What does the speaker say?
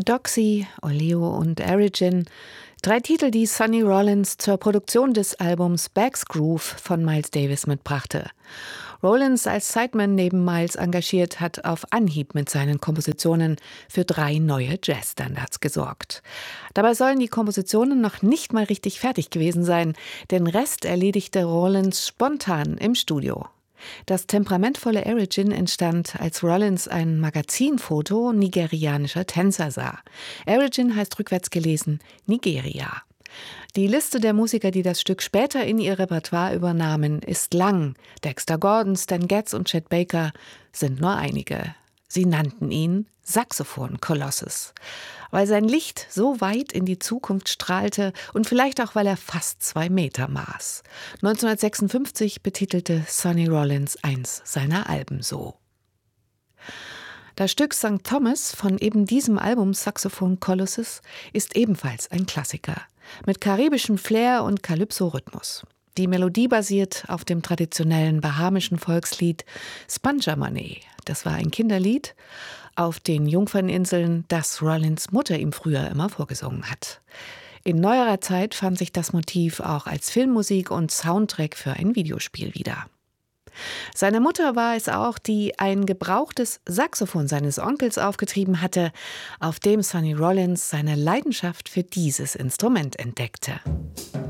Doxy, Oleo und Origin. 3 Titel, die Sonny Rollins zur Produktion des Albums Bags Groove von Miles Davis mitbrachte. Rollins als Sideman neben Miles engagiert, hat auf Anhieb mit seinen Kompositionen für 3 neue Jazzstandards gesorgt. Dabei sollen die Kompositionen noch nicht mal richtig fertig gewesen sein. Den Rest erledigte Rollins spontan im Studio. Das temperamentvolle Origin entstand, als Rollins ein Magazinfoto nigerianischer Tänzer sah. Origin heißt rückwärts gelesen Nigeria. Die Liste der Musiker, die das Stück später in ihr Repertoire übernahmen, ist lang. Dexter Gordon, Stan Getz und Chet Baker sind nur einige. Sie nannten ihn Saxophon-Kolossus, weil sein Licht so weit in die Zukunft strahlte und vielleicht auch, weil er fast 2 Meter maß. 1956 betitelte Sonny Rollins eins seiner Alben so. Das Stück St. Thomas von eben diesem Album Saxophon-Kolossus ist ebenfalls ein Klassiker, mit karibischem Flair und Calypso-Rhythmus. Die Melodie basiert auf dem traditionellen bahamischen Volkslied Spanja Money. Das war ein Kinderlied auf den Jungferninseln, das Rollins Mutter ihm früher immer vorgesungen hat. In neuerer Zeit fand sich das Motiv auch als Filmmusik und Soundtrack für ein Videospiel wieder. Seine Mutter war es auch, die ein gebrauchtes Saxophon seines Onkels aufgetrieben hatte, auf dem Sonny Rollins seine Leidenschaft für dieses Instrument entdeckte.